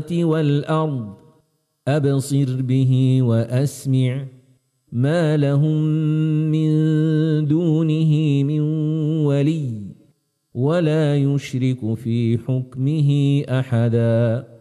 والأرض أبصر به وأسمع ما لهم من دونه من ولي ولا يشرك في حكمه أحدا.